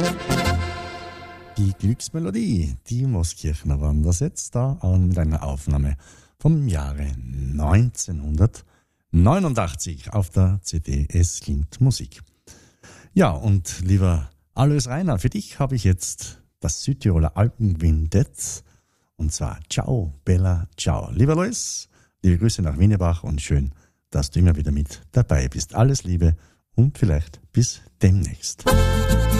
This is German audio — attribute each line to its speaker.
Speaker 1: Die Glücksmelodie, die Mooskirchner waren das jetzt da mit einer Aufnahme vom Jahre 1989 auf der CD Es klingt Musik. Ja, und lieber Alois Rainer, für dich habe ich jetzt das Südtiroler Alpenquintett und zwar Ciao, Bella, Ciao. Lieber Alois, liebe Grüße nach Wienebach und schön, dass du immer wieder mit dabei bist. Alles Liebe und vielleicht bis demnächst.